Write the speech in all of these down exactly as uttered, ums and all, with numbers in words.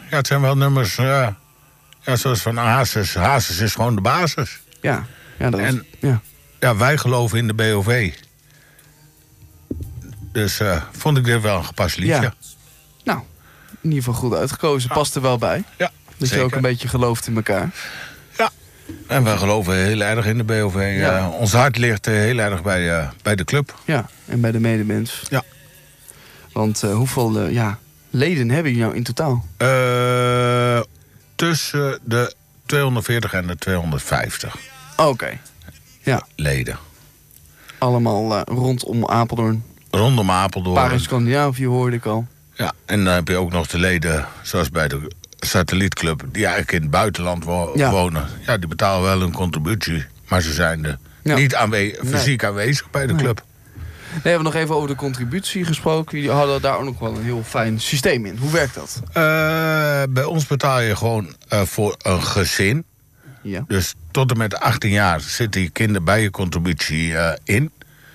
ja, het zijn wel nummers... Uh, ja, zoals van Hazes. Hazes is gewoon de basis. Ja, ja dat is... En ja. ja, wij geloven in de B O V. Dus uh, vond ik dit wel een gepast liedje. Ja. Nou, in ieder geval goed uitgekozen. Past er wel bij. Ja, dat zeker. Je ook een beetje gelooft in elkaar. Ja, en wij geloven heel erg in de B O V. Ja. Uh, ons hart ligt uh, heel erg bij, uh, bij de club. Ja, en bij de medemens. Ja. Want uh, hoeveel uh, ja, leden hebben jullie nou in totaal? Uh, tussen de tweehonderdveertig en de tweehonderdvijftig. Oké. Okay. Ja. Leden. Allemaal uh, rondom Apeldoorn. Rondom Apeldoorn. Een paar in Scandinavië hoorde ik al. Ja, en dan heb je ook nog de leden, zoals bij de satellietclub... die eigenlijk in het buitenland wo- ja. wonen. Ja, die betalen wel hun contributie. Maar ze zijn de ja. niet aanwe- fysiek nee. aanwezig bij de nee. club. Nee, we hebben nog even over de contributie gesproken. Jullie hadden daar ook nog wel een heel fijn systeem in. Hoe werkt dat? Uh, bij ons betaal je gewoon uh, voor een gezin. Ja. Dus tot en met achttien jaar zitten je kinderen bij je contributie uh, in.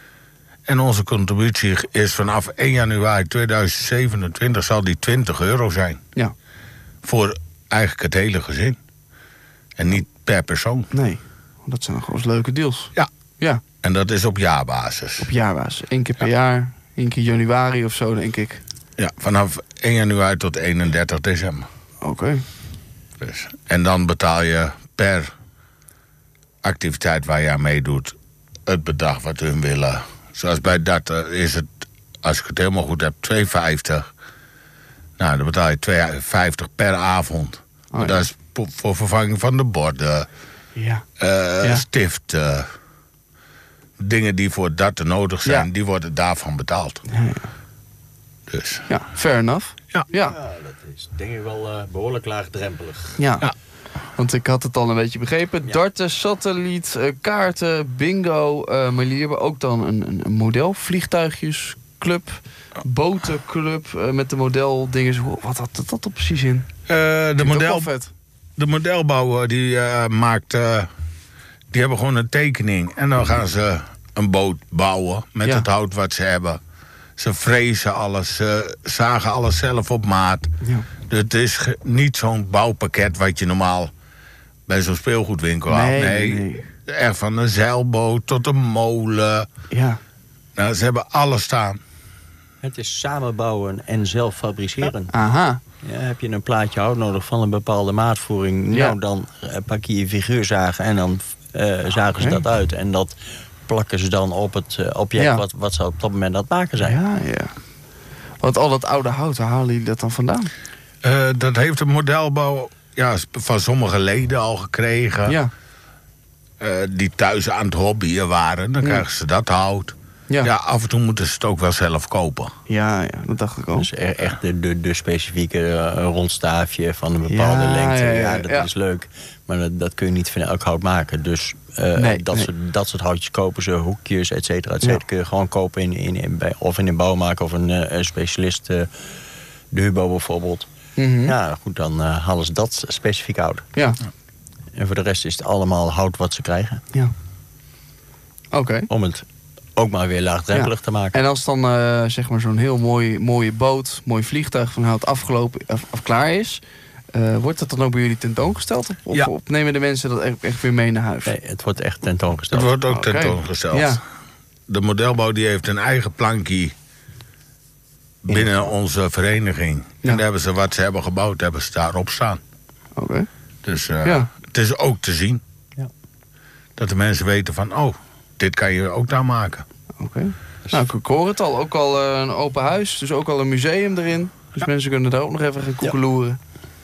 En onze contributie is vanaf één januari tweeduizend zevenentwintig zal die twintig euro zijn. Ja. Voor eigenlijk het hele gezin. En niet per persoon. Nee, dat zijn nog wel eens leuke deals. Ja. Ja. En dat is op jaarbasis. Op jaarbasis. Eén keer per ja. jaar. Eén keer januari of zo, denk ik. Ja, vanaf één januari tot eenendertig december. Oké. Okay. Dus, en dan betaal je per activiteit waar je aan meedoet het bedrag wat hun willen. Zoals bij dat is het, als ik het helemaal goed heb, twee vijftig. Nou, dan betaal je twee vijftig per avond. Oh, ja. Dat is voor vervanging van de borden. Ja. Uh, ja. Stiften. Dingen die voor dat nodig zijn, ja. die worden daarvan betaald. Ja, ja. Dus. Ja, fair enough. Ja, ja. ja dat is denk ik wel uh, behoorlijk laagdrempelig. Ja. ja. Want ik had het al een beetje begrepen. Ja. Darten, satelliet, uh, kaarten, bingo. Uh, maar jullie hebben ook dan een, een modelvliegtuigjesclub, botenclub uh, met de modeldingen. Wat had dat, dat er precies in? Uh, de, model, de modelbouwer die uh, maakt... Uh, die hebben gewoon een tekening. En dan gaan ze een boot bouwen met ja. het hout wat ze hebben. Ze frezen alles, ze zagen alles zelf op maat. Ja. Dus het is ge- niet zo'n bouwpakket wat je normaal bij zo'n speelgoedwinkel haalt. Nee, nee, nee. Echt van een zeilboot tot een molen. Ja. Nou, ze hebben alles staan. Het is samenbouwen en zelf fabriceren. Aha. Ja, heb je een plaatje hout nodig van een bepaalde maatvoering... Nou, ja. dan uh, pak je je figuurzagen en dan uh, zagen okay. ze dat uit. En dat plakken ze dan op het uh, object ja. wat, wat ze op dat moment aan het maken zijn. Ja, ja. Want al dat oude hout, waar halen jullie dat dan vandaan? Uh, dat heeft de modelbouw ja, van sommige leden al gekregen. Ja. Uh, die thuis aan het hobbyen waren. Dan ja. krijgen ze dat hout. Ja. ja, af en toe moeten ze het ook wel zelf kopen. Ja, ja, dat dacht ik ook. Dus echt de, de, de specifieke uh, rondstaafje van een bepaalde ja, lengte. Ja, ja, ja, dat ja. is leuk. Maar dat, dat kun je niet van elk hout maken. Dus uh, nee, dat, nee. Soort, dat soort houtjes kopen ze, hoekjes, et cetera, et cetera. Ja. Kun je gewoon kopen in, in, in, bij, of in een bouwmaker of een, uh, een specialist. Uh, de Hubo bijvoorbeeld. Mm-hmm. Ja, goed, dan uh, halen ze dat specifiek hout. Ja. En voor de rest is het allemaal hout wat ze krijgen. Ja. Oké. Okay. Om het ook maar weer laagdrempelig ja. te maken. En als dan uh, zeg maar zo'n heel mooi, mooie boot, mooi vliegtuig van hout afgelopen of, of klaar is, uh, wordt dat dan ook bij jullie tentoongesteld? Of, of, ja. of nemen de mensen dat echt, echt weer mee naar huis? Nee, het wordt echt tentoongesteld. Het wordt ook okay. tentoongesteld. Ja. De modelbouw die heeft een eigen plankje binnen ja. onze vereniging. Ja. En daar hebben ze wat ze hebben gebouwd, hebben ze daarop staan. Oké. Okay. Dus uh, ja. het is ook te zien. Ja. Dat de mensen weten van, oh, dit kan je ook daar maken. Oké. Okay. Nou, ik hoor het al. Ook al uh, een open huis, dus ook al een museum erin. Dus ja. mensen kunnen daar ook nog even gaan koekeloeren.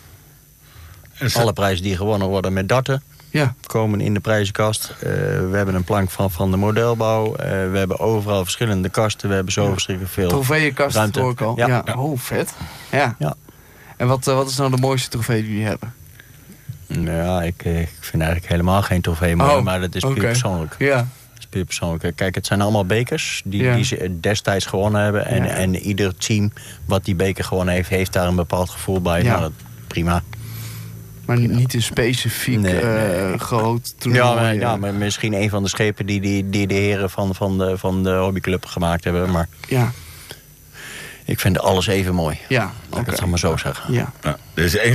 Ja. Alle prijzen die gewonnen worden met darten ja. komen in de prijzenkast. Uh, we hebben een plank van, van de modelbouw. Uh, we hebben overal verschillende kasten. We hebben zo ja. verschrikkelijk veel trofeeënkast, ruimte. Hoor ik al. Ja. Ja. Ja. Oh, vet. Ja. ja. En wat, uh, wat is nou de mooiste trofee die jullie hebben? Nou ja, ik, ik vind eigenlijk helemaal geen trofee mooi, oh, maar dat is puur okay. persoonlijk. Ja. Puur persoonlijk. Kijk, het zijn allemaal bekers die, ja. die ze destijds gewonnen hebben. En, ja. en ieder team wat die beker gewonnen heeft, heeft daar een bepaald gevoel bij. Ja. Nou, dat, prima. Maar niet een specifiek nee, nee. Uh, groot toernooi. Ja, maar, ja, maar misschien een van de schepen die, die, die de heren van, van, de, van de hobbyclub gemaakt hebben. Maar ja. ik vind alles even mooi. Ja, Laat okay. ik het maar zo zeggen. Ja. Ja, er is één